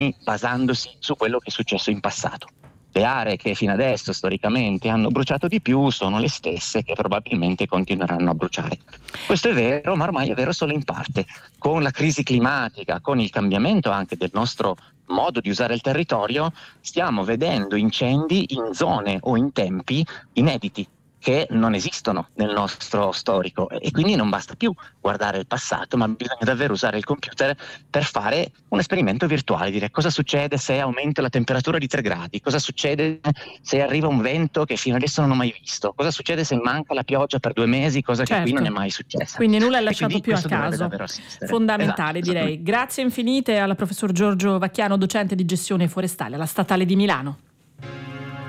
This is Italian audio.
basandosi su quello che è successo in passato. Le aree che fino adesso storicamente hanno bruciato di più sono le stesse che probabilmente continueranno a bruciare. Questo è vero, ma ormai è vero solo in parte. Con la crisi climatica, con il cambiamento anche del nostro modo di usare il territorio, stiamo vedendo incendi in zone o in tempi inediti, che non esistono nel nostro storico, e quindi non basta più guardare il passato, ma bisogna davvero usare il computer per fare un esperimento virtuale, dire cosa succede se aumenta la temperatura di 3 gradi, cosa succede se arriva un vento che fino adesso non ho mai visto, cosa succede se manca la pioggia per 2 mesi, cosa che qui non è Certo. mai successa. Quindi nulla è E lasciato quindi più al questo dovrebbe caso. davvero assistere. Fondamentale, Esatto, direi. Grazie infinite al professor Giorgio Vacchiano, docente di gestione forestale alla Statale di Milano.